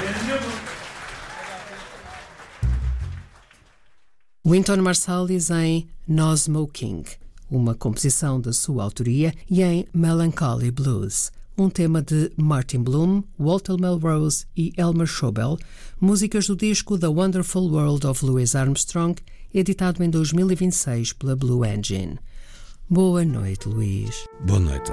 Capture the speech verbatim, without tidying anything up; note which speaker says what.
Speaker 1: Wynton Marsalis em No Smoking, uma composição da sua autoria, e em Melancholy Blues, um tema de Martin Bloom, Walter Melrose e Elmer Schobel, músicas do disco The Wonderful World of Louis Armstrong, editado em dois mil e vinte e seis pela Blue Engine. Boa noite, Luís.
Speaker 2: Boa noite.